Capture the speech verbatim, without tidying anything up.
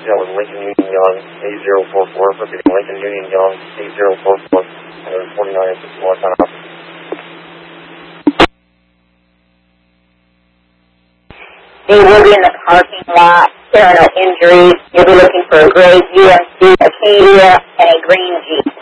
That was Lincoln Union Young, eight zero four four, repeating Lincoln Union Young, eight zero four four, one forty-nine, one time out. They will be in the parking lot. There are no injuries. You'll be looking for a gray G M C Acadia and a green Jeep.